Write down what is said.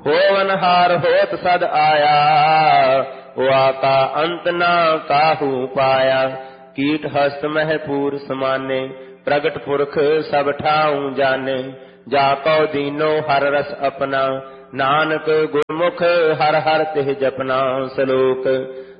होवनहार होत सद आया, वाका अंत ना काहू पाया। कीट हस्त मह पूर समाने, प्रगट पुरख सब ठाऊं जाने। जाको दीनो हर रस अपना, नानक गुरमुख हर हर तिह जपना। सलोक